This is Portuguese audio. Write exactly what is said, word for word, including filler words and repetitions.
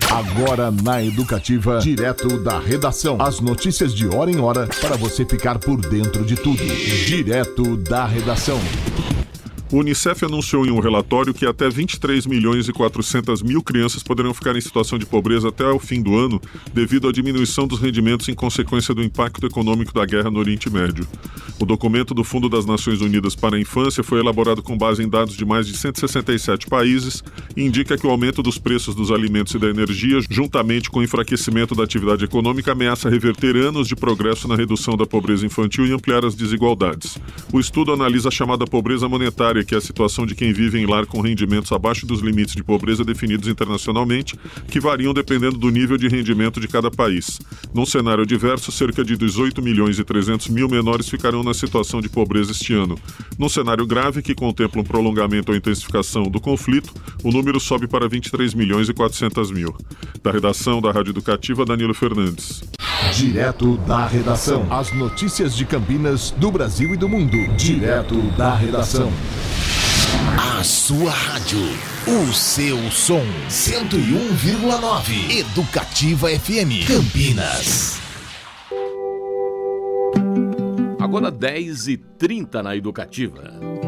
Agora na Educativa, direto da redação. As notícias de hora em hora para você ficar por dentro de tudo. Direto da redação. O Unicef anunciou em um relatório que até vinte e três milhões e quatrocentas mil crianças poderão ficar em situação de pobreza até o fim do ano devido à diminuição dos rendimentos em consequência do impacto econômico da guerra no Oriente Médio. O documento do Fundo das Nações Unidas para a Infância foi elaborado com base em dados de mais de cento e sessenta e sete países e indica que o aumento dos preços dos alimentos e da energia, juntamente com o enfraquecimento da atividade econômica, ameaça reverter anos de progresso na redução da pobreza infantil e ampliar as desigualdades. O estudo analisa a chamada pobreza monetária, que é a situação de quem vive em lar com rendimentos abaixo dos limites de pobreza definidos internacionalmente, que variam dependendo do nível de rendimento de cada país. Num cenário diverso, cerca de dezoito milhões e trezentos mil menores ficarão na situação de pobreza este ano. Num cenário grave, que contempla um prolongamento ou intensificação do conflito, o número sobe para vinte e três milhões e quatrocentos mil. Da redação da Rádio Educativa, Danilo Fernandes. Direto da redação. As notícias de Campinas, do Brasil e do mundo. Direto da redação. A sua rádio, o seu som, cento e um vírgula nove, Educativa F M, Campinas. Agora dez e trinta na Educativa.